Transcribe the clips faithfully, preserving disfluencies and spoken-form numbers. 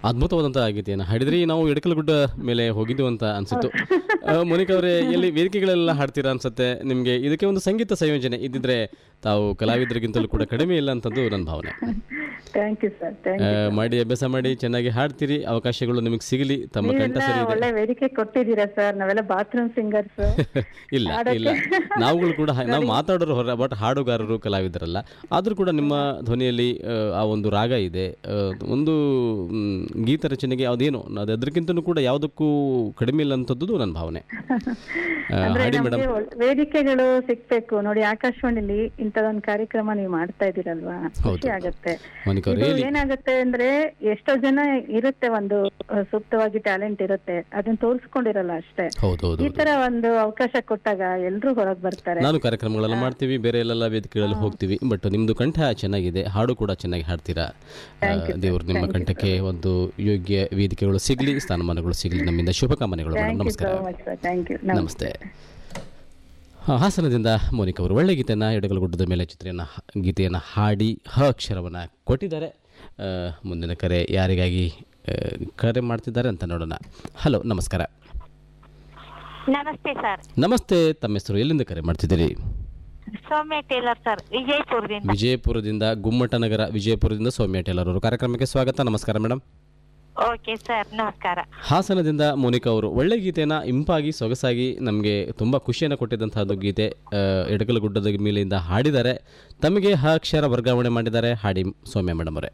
ಅದ್ಭುತವಾದಂತಹ ಗೀತೆಯನ್ನು ಹಾಡಿದ್ರಿ. ನಾವು ಎಡಕಲಗುಡ್ಡ ಮೇಲೆ ಹೋಗಿದ್ದು ಅಂತ ಅನ್ಸಿತ್ತು. ಮೋನಿಕಾ ಅವರೇ, ಎಲ್ಲಿ ವೇದಿಕೆಗಳೆಲ್ಲ ಹಾಡ್ತೀರಾ ಅನ್ಸುತ್ತೆ. ನಿಮಗೆ ಇದಕ್ಕೆ ಒಂದು ಸಂಗೀತ ಸಂಯೋಜನೆ ಇದ್ದಿದ್ರೆ ತಾವು ಕಲಾವಿದರಿಗಿಂತಲೂ ಕೂಡ ಕಡಿಮೆ ಇಲ್ಲ ಅಂತದ್ದು ನನ್ನ ಭಾವನೆ. Thank you sir. ಮಾಡಿ ಅಭ್ಯಾಸ ಮಾಡಿ, ಚೆನ್ನಾಗಿ ಹಾಡ್ತೀರಿ. ಅವಕಾಶಗಳು ನಿಮಗೆ ಸಿಗಲಿ. ತಮ್ಮ ಕಂಠ ಸರಿ ಇದೆ. ಒಳ್ಳೆ ವೇದಿಕೆ ಕೊಟ್ಟಿದ್ದೀರಾ ಸರ್. ನಾವೆಲ್ಲ ಬಾತ್ರೂಮ್ ಸಿಂಗರ್ಸ್. ಇಲ್ಲ ಇಲ್ಲ, ನಾವುಗಳು ಕೂಡ ನಾವು ಮಾತಾಡೋರು ಹೊರ, ಬಟ್ ಹಾಡುಗಾರರು ಕಲಾವಿದರಲ್ಲ. ಆದರೂ ಕೂಡ ನಿಮ್ಮ ಧ್ವನಿಯಲ್ಲಿ ಆ ಒಂದು ರಾಗ ಇದೆ. ಒಂದು ಗೀತ ರಚನೆಗೆ ಯಾವುದೇನೋ ಅದು ಅದಕ್ಕಿಂತಲೂ ಕೂಡ ಯಾವುದಕ್ಕೂ ಕಡಿಮೆ ಇಲ್ಲ ಅಂತದ್ದು ನನ್ನ ಭಾವನೆ. ಹಾಡಿ ಮೇಡಮ್. ವೇದಿಕೆಗಳು ಸಿಗ್ಬೇಕು ನೋಡಿ. ಆಕಾಶವಾಣಿಲಿ ಇಂಥದೊಂದು ಕಾರ್ಯಕ್ರಮ ನೀವು ಮಾಡ್ತಾ ಇದ್ದೀರಲ್ವಾ, ಖುಷಿ ಆಗತ್ತೆ. ಏನಾಗುತ್ತೆ ಅಂದ್ರೆ ಎಷ್ಟೋ ಜನ ಇರುತ್ತೆ, ಒಂದು ಸೂಕ್ತವಾಗಿ ಟ್ಯಾಲೆಂಟ್ ಇರುತ್ತೆ, ಅದನ್ನ ತೋರಿಸ್ಕೊಂಡಿರಲ್ಲ ಅಷ್ಟೇ. ಈ ತರ ಒಂದು ಅವಕಾಶ ಕೊಟ್ಟಾಗ ಎಲ್ರು ಹೊರಗೆ ಬರ್ತಾರೆ. ನಾನು ಕಾರ್ಯಕ್ರಮಗಳೆಲ್ಲ ಮಾಡ್ತೀವಿ, ಬೇರೆ ಎಲ್ಲ ವೇದಿಕೆಗಳಲ್ಲಿ ಹೋಗ್ತೀವಿ, ಬಟ್ ನಿಮ್ದು ಕಂಠ ಚೆನ್ನಾಗಿದೆ, ಹಾಡು ಕೂಡ ಚೆನ್ನಾಗಿ ಹಾಡ್ತೀರಾ. ದೇವರು ನಿಮ್ಮ ಕಂಠಕ್ಕೆ ಒಂದು ಯೋಗ್ಯ ವೇದಿಕೆಗಳು ಸಿಗ್ಲಿ, ಸ್ಥಾನಮಾನಗಳು ಸಿಗ್ಲಿ. ನಮ್ಮಿಂದ ಶುಭಕಾಮನೆಗಳು ಮೇಡಮ್. ನಮಸ್ಕಾರ. ನಮಸ್ತೆ. ಹಾಸನದಿಂದ ಮೋನಿಕಾ ಅವರು ಒಳ್ಳೆ ಗೀತೆಯನ್ನು ಎಡಗಲಗುಡ್ಡದ ಮೇಲೆ ಚಿತ್ರೆಯನ್ನು ಗೀತೆಯನ್ನು ಹಾಡಿ ಹ ಅಕ್ಷರವನ್ನು ಕೊಟ್ಟಿದ್ದಾರೆ. ಮುಂದಿನ ಕರೆ ಯಾರಿಗಾಗಿ ಕರೆ ಮಾಡ್ತಿದ್ದಾರೆ ಅಂತ ನೋಡೋಣ. ಹಲೋ, ನಮಸ್ಕಾರ. ನಮಸ್ತೆ ಸರ್. ನಮಸ್ತೆ. ತಮ್ಮ ಹೆಸರು, ಎಲ್ಲಿಂದ ಕರೆ ಮಾಡ್ತಿದ್ದೀರಿ? ಸೌಮ್ಯ ಟೇಲರ್ ಸರ್, ವಿಜಯಪುರದಿಂದ. ವಿಜಯಪುರದಿಂದ, ಗುಮ್ಮಟ ನಗರ ವಿಜಯಪುರದಿಂದ ಸೌಮ್ಯ ಟೇಲರ್ ಅವರು. ಕಾರ್ಯಕ್ರಮಕ್ಕೆ ಸ್ವಾಗತ. ನಮಸ್ಕಾರ ಮೇಡಮ್. ಓಕೆ ಸರ್, ನಮಸ್ಕಾರ. ಹಾಸನದಿಂದ ಮೋನಿಕಾ ಅವರು ಒಳ್ಳೆ ಗೀತೆನ ಇಂಪಾಗಿ ಸೊಗಸಾಗಿ ನಮಗೆ ತುಂಬ ಖುಷಿಯನ್ನು ಕೊಟ್ಟಿದ್ದಂತಹದ್ದು ಗೀತೆ ಎಡಗಲಗುಡ್ಡದ ಮೇಲಿಂದ ಹಾಡಿದ್ದಾರೆ. ತಮಗೆ ಹ ಅಕ್ಷರ ವರ್ಗಾವಣೆ ಮಾಡಿದ್ದಾರೆ. ಹಾಡಿ ಸೌಮ್ಯ ಮೇಡಮ್ ಅವರೇ.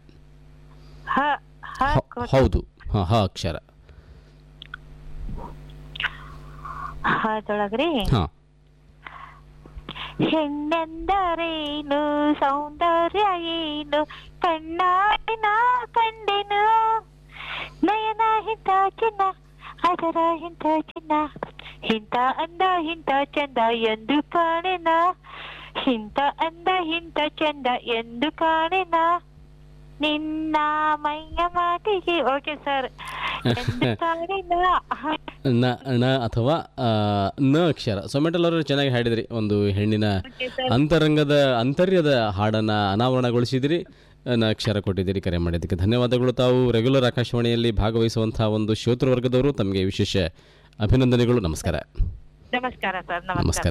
ಹೌದು, ಹ ಹ ಅಕ್ಷರ ಹಾದೊಳಗ್ರಿ. ಹಾ. ಹೆಣ್ಣೆಂದರೇನು, ಸೌಂದರ್ಯ ಏನು, ಕಣ್ಣಾಡಿನ ಕಂಡೆನು, ನಯನ ಹಿಂತ ಚಿನ್ನ, ಅದರ ಹಿಂತ ಚಿನ್ನ, ಹಿಂತ ಅಂದ ಹಿಂತ ಚಂದ ಎಂದು ಕಾಣೆನ, ಹಿಂತ ಅಂದ ಹಿಂತ ಚಂದ ಎಂದು ಕಾಣೆನ, ನಿನ್ನ ಮೈಯ ಮಾತಿಗೆ. Okay sir. ನ ನ ಅಥವಾ ನ ಅಕ್ಷರ. ಸೊಮೆಟಲ್ ಅವರು ಚೆನ್ನಾಗಿ ಹಾಡಿದ್ರಿ. ಒಂದು ಹೆಣ್ಣಿನ ಅಂತರಂಗದ ಅಂತರ್ಯದ ಹಾಡನ್ನು ಅನಾವರಣಗೊಳಿಸಿದಿರಿ, ನ ಅಕ್ಷರ ಕೊಟ್ಟಿದ್ದೀರಿ. ಕರೆ ಮಾಡಿದ್ದಕ್ಕೆ ಧನ್ಯವಾದಗಳು. ತಾವು ರೆಗ್ಯುಲರ್ ಆಕಾಶವಾಣಿಯಲ್ಲಿ ಭಾಗವಹಿಸುವಂತಹ ಒಂದು ಶ್ರೋತೃವರ್ಗದವರು, ತಮಗೆ ವಿಶೇಷ ಅಭಿನಂದನೆಗಳು. ನಮಸ್ಕಾರ. ನಮಸ್ಕಾರ ಸರ್. ನಮಸ್ಕಾರ.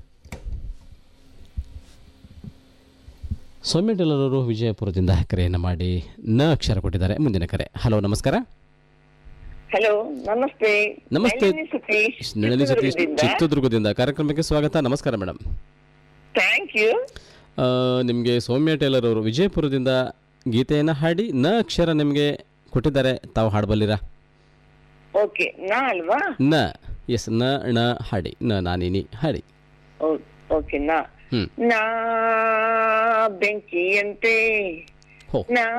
ಸೌಮ್ಯ ಟೇಲರ್ ಅವರು ವಿಜಯಪುರದಿಂದ ಕರೆಯನ್ನು ಮಾಡಿ ನ ಅಕ್ಷರ ಕೊಟ್ಟಿದ್ದಾರೆ. ಮುಂದಿನ ಕರೆ. ಹಲೋ, ನಮಸ್ಕಾರ. ಹಲೋ, ನಮಸ್ತೆ. ನಮಸ್ತೆ. ನಳಿನಿ ಸತೀಶ್, ಚಿತ್ರದುರ್ಗದಿಂದ. ಕಾರ್ಯಕ್ರಮಕ್ಕೆ ಸ್ವಾಗತ. ನಮಸ್ಕಾರ ಮೇಡಮ್. Thank you. ನಿಮಗೆ ಸೌಮ್ಯ ಟೇಲರ್ ಅವರು ವಿಜಯಪುರದಿಂದ ಗೀತೆಯನ್ನು ಹಾಡಿ ನ ಅಕ್ಷರ ನಿಮಗೆ ಕೊಟ್ಟಿದ್ದಾರೆ. ತಾವು ಹಾಡಬಲ್ಲಿರಾ? ಓಕೆ, ನಾ ಅಲ್ವಾ? ನ. ಎಸ್, ನ ಣ ಹಾಡಿ. ನ ನಾನಿನಿ ಹಾಡಿ. ಓಕೆ, ನಾ ನಾ ಬೆಂಕಿಯಂತೆ, ನಾ